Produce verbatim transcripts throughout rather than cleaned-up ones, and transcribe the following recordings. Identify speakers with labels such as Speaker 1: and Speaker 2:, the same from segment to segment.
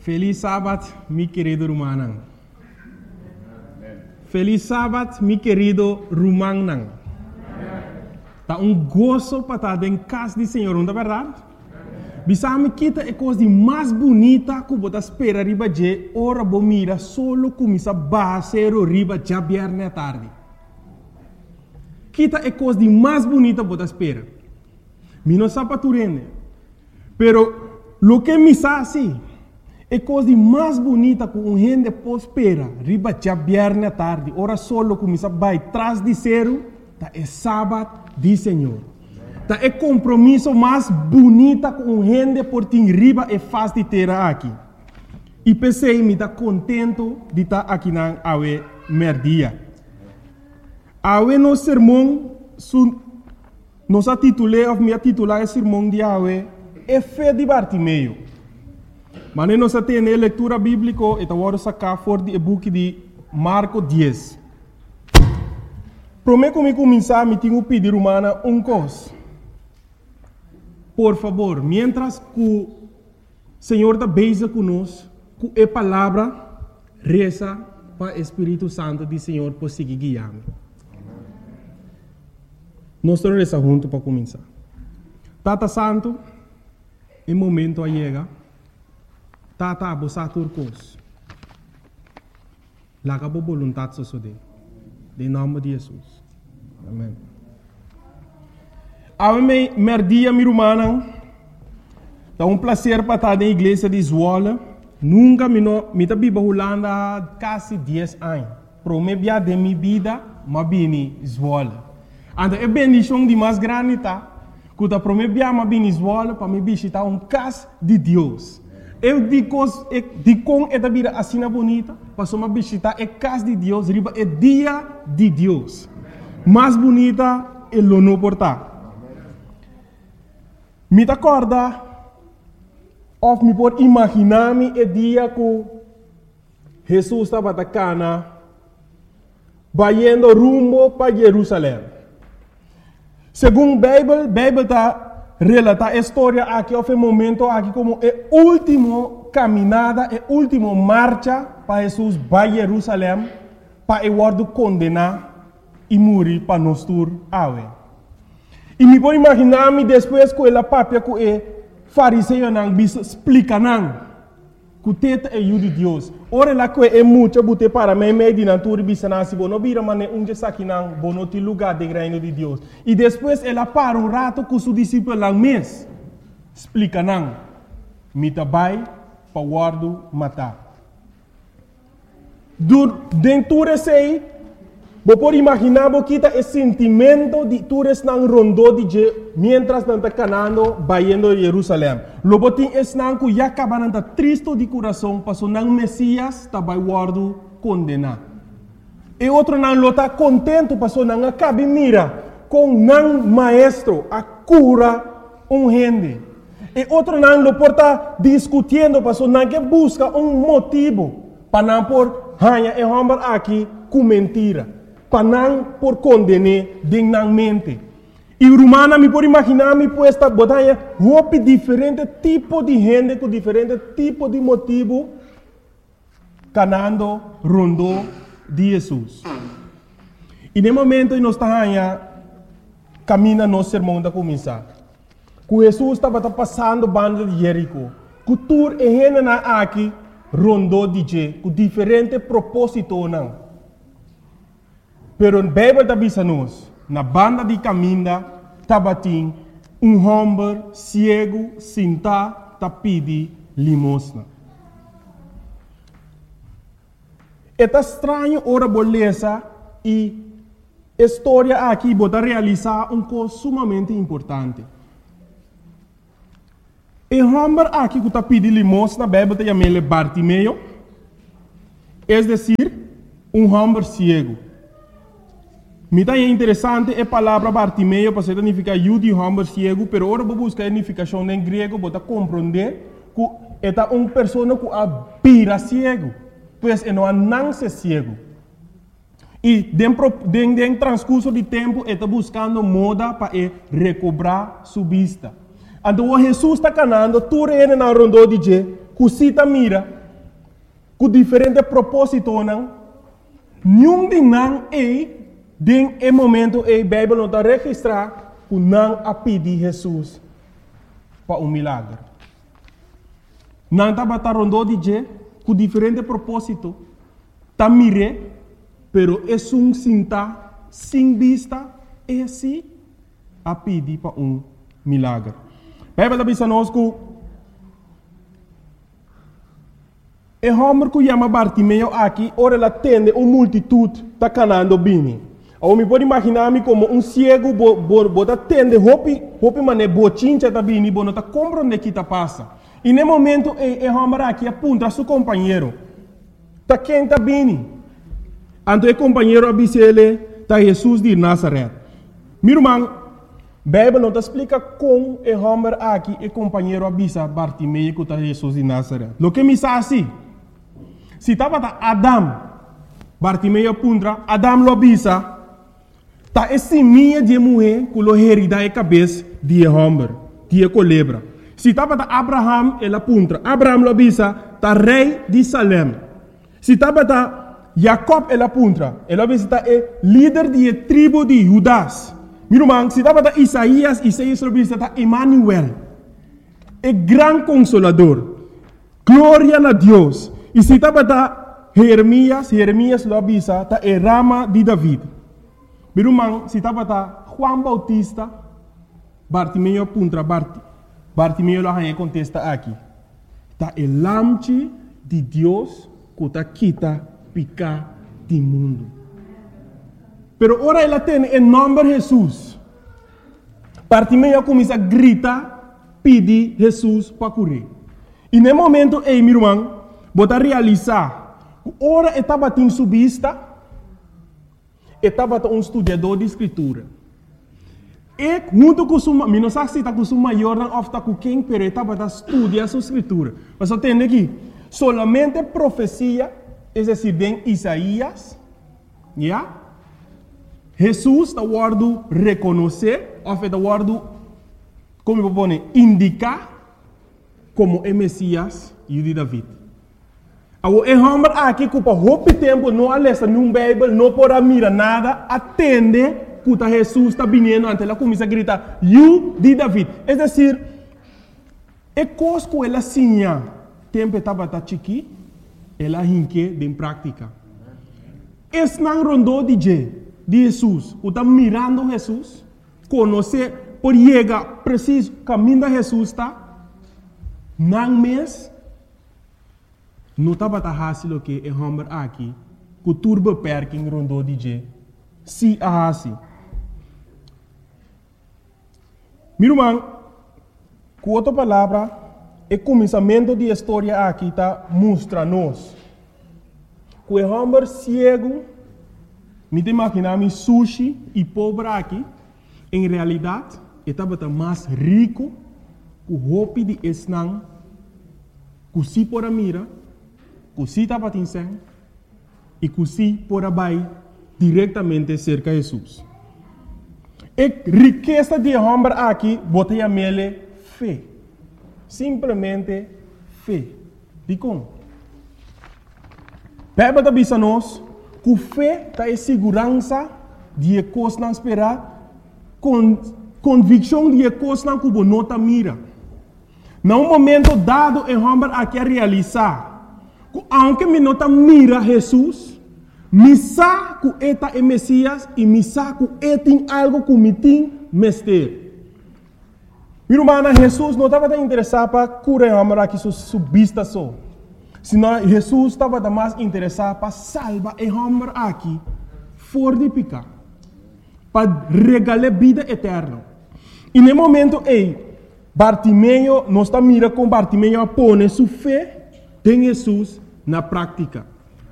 Speaker 1: Feliz sábado, mi querido Rumanang. Feliz sábado, mi querido Rumanang. Tá um gozo para estar em casa do Senhor, não é verdade? Bisame kita é coisa mais bonita que você espera riba de ora bomira solo começa a baixar riba já viernes à tarde. Kita é coisa mais bonita que você espera. Mi não sabe tu rende. Pero lo que me sabe é coisa mais bonita que um gente pode esperar riba já viernes à tarde. Ora solo começa a baixar atrás de zero, tá é sábado do Senhor. Tá é compromisso mais bonita com um gente por ter riba e faz de ter aqui. E pensei me tá contento de estar aqui na awe merdia. Awe no sermão su nos a titulei of me titular o sermão de awe é fé de Bartimeu. Mas nós temos a leitura bíblica e agora sacar fora do book de Marcos dez. Prometo que começar me tenho pedir humana um coisa. Por favor, mientras que o Senhor está beija conosco, que a palavra reza para o Espírito Santo do Senhor por seguir guiando. Nós estamos rezar juntos para começar. Tata Santo, em momento a chega, Tata a bossa turcos. Laga a vontade só de. Em nome de Jesus. Amém. A mim, merdia mi rumana, é um prazer para estar na igreja de Zwolle. Nunca me me tá biba Holanda quase dez anos. Pro me bia de minha vida, ma bini Zwolle. Anda é bendição de mais grande tá. Quando pro me bia ma bini Zwolle para me visitar um casa de Deus. Eu digo, digo é da vida assim bonita, para só me visitar é casa de Deus, riba é dia de Deus. Mais bonita é lo no portar. Me acorda, ou me pode imaginar-me o dia que Jesus estava na cana, indo rumo para Jerusalém. Segundo a Bíblia, a Bíblia está relata a história aqui, houve um momento aqui como a última caminhada, a última marcha para Jesus para Jerusalém, para o word condenar e morrer para nós tur awe. E me pode imaginar-me depois que ela papia que o fariseu não bisa explica não, que o teta é o de Deus. Ora lá que é muito bote para mim meio de natura bisa não se bono bira mane onde aqui não bono te lugar de reino de Deus. E depois ela para um rato com seu discípulo lá mês explica não, me tabai para guardo matar. Dentro desse Você pode imaginar que esse sentimento de todos não rondou de mientras não está canando indo a Jerusalém. Logo tem esse não que já acaba não triste de coração, passou não Messias está vai guardo condenar. E outro não está contente, passou não acaba mira com não maestro a cura um gente. E outro não lo porta discutindo, passou não que busca um motivo para não por hanha e homem aqui com mentira. Para não por condenar dignamente. E o romano me pode imaginar me puesta botanha roupa diferente tipo de gente com diferente tipo de motivo canando rondo de Jesus. E no momento nós estamos caminhando no sermão da começar. Que Jesus estava passando banda de Jerico. Que tur e gente na aqui rondo de je com diferente propósito não. Pero a Bíblia está dizendo, na banda de caminho, estava um homem cego, sentado, está pedindo limosna. É estranho, ora, beleza, e a história aqui pode realizar uma coisa sumamente importante. O homem aqui que está pedindo limosna, a Bíblia está chamando Bartimeu, é decir, um homem cego. Me é interessante a palavra Bartimeu para significar eu de homem cego, pero agora vou buscar a significação em grego para compreender que é uma pessoa que abira cego, pois é não nasce cego. E dentro do transcurso de tempo está buscando moda para recobrar sua vista. Então Jesus está canando, tu reina na rondo de cosita mira, com diferente propósito, não, nenhum de não é, den é momento é, a Bíblia não está registrar, que não a pedir Jesus para um milagre. Não está batendo de je, com diferente propósito, está mire, pero é um sinta, sem vista, é assim, a pedir para um milagre. A Bíblia está dizendo que e homem que chama Bartimeu aqui, ora ela tende uma multitude está canando bem. Ou me pode imaginar-me como um cego, bota tende, hopi, hopi mané, bochincha está bem, bota está compreendendo que está passa. E no momento, e homem aqui aponta a seu companheiro. Está quem está bem. Então o companheiro avisa ele, está Jesus de Nazaré. Meu irmão, a Bíblia não explica como o homem aqui, o companheiro avisa Bartimeu que está Jesus de Nazaré. O que me diz assim? Se estava Adam, Bartimeu apunta, Adam lo avisa, está esse minha de mulher que lo herida a cabeça de homem, de culebra. Se estava Abraham, ele apunta, Abraham lo avisa, está rei de Salem. Se estava Jacob, ele apunta, ele avisa, está líder de tribo de Judas. Meu irmão, se estava Isaías, Isaías lo avisa, está Emmanuel, é grande consolador, glória a Deus. E se estava Jeremias, Jeremias lo avisa, está a rama de David. Meu irmão, se estava Juan Bautista, Bartimeu apunta, Bart, Bartimeu lo arranha contesta aqui. Está o lamche de Deus que está quita picar do mundo. Pero ora ela tem em nome de Jesus. Bartimeu começa a gritar, pedir Jesus para curar. E no momento, ei, meu irmão, bota realizar, ora estava em subista, estava um estudador de escritura. E junto com o meu, não sei se está com o maior ou está com quem, pero estava a estudar a escritura. Mas eu tenho aqui, solamente profecia, é decir, em Isaías, já? Jesus está guardando reconhecer, ou está guardando, como eu vou dizer, indicar como é Messias e o de David. O homem aqui que por muito tempo não alessa num Bíblia, não pode mirar nada, atende que Jesus está vindo, então ela começa a gritar, "You de David". É decir, é coisa que ela sinha, tempo estava chiqui, ela rinque em prática. Esse não rondou de Jesus, o está mirando Jesus, conhecer, por chegar preciso, caminho de Jesus está, não mês, não estava fácil que o homem aqui, que o turbo perking rondou de G. Se a assim. Meu irmão, com outra palavra, o começamento da história aqui está mostrando-nos que o homem cego, me imaginar sushi e pobre aqui, em realidade, estava mais rico que o roupa de esnang, que se por a mira, que se estava atingindo e que se por abai diretamente cerca de Jesus. A riqueza de homem aqui, botei a mele fé. Simplesmente fé. De como? Bíblia está dizendo que fé está em segurança de coisas não esperar, com convicção de coisas não que você não está mira. Num momento dado, o homem aqui a realizar, que aunque me não está mira Jesus, me sabe que eta é Messias e me sabe que é tem algo que me tem mestre. Meu irmão, Jesus não estava interessado para curar o homem aqui sua vista só. Senão Jesus estava mais interessado para salvar o homem aqui fora de pecar, para regalar vida eterna. E no momento, ei, Bartimeu não está mira com Bartimeu a pôr sua fé em Jesus na prática.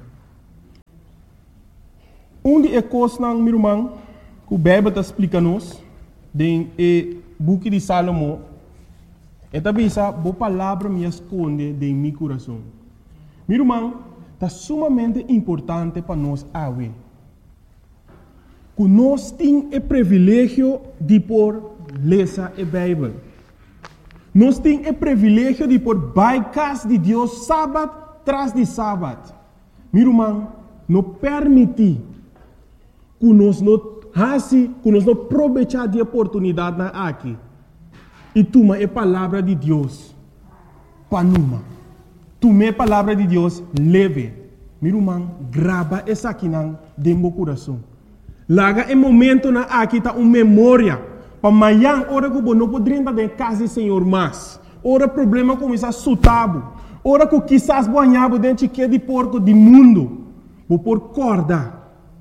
Speaker 1: Um de coisas, meu irmão, que o Bíblia está explicando-nos, no book de Salomão, é também essa boa palavra me esconde em meu coração. Meu irmão, está sumamente importante para nós agora. Que nós temos o privilégio de por ler a Bíblia. Nós temos o privilégio de por baicas de Deus sábado tras de sábado. Meu irmão, não permite que nós não façamos, que nós não aproveitar de oportunidade aqui. E toma a palavra de Deus para numa. Toma a palavra de Deus leve. Meu irmão, grava essa aqui dentro do coração. Laga em momento na aqui tá uma memória. Para amanhã, hora que não poderia estar em casa do Senhor mais. Ora problema começa a sutabo. Ora que quizás banhado dentro de porco do mundo. Vou por corda.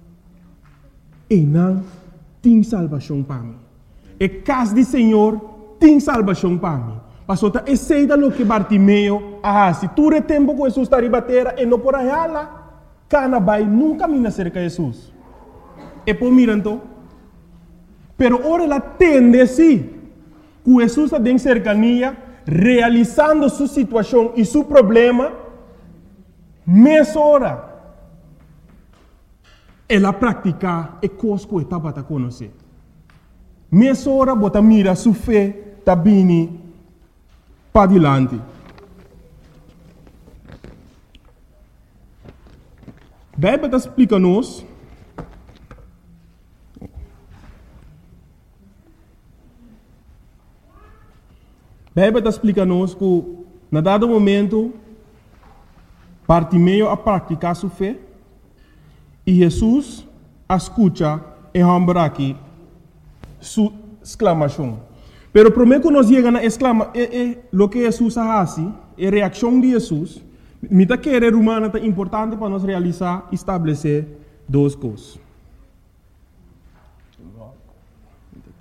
Speaker 1: E não tem salvação para mim. E casa do Senhor tem salvação para mim. Pastor, é seida lo que Bartimeu ah, se tu é tempo que Jesus está ribatera e não por aí lá, cana vai nunca me cerca de Jesus. E por mirando, pero ora ela tende sim, que Jesus está em cercania, realizando sua situação e seu problema, meia hora. Ela pratica e coisa que estava a conhecer. Meia hora, bota mira sua fé, está bem para adiante. A Bíblia explica-nos a Bíblia explica-nos que, na dado momento, Bartimeu a praticar sua fé e Jesus escuta e rambra aqui sua exclamação. Pero primeiro que nós chegamos na exclama, é, é o que Jesus faz, é a reação de Jesus. Mita querer humana é importante para nós realizar e estabelecer duas coisas.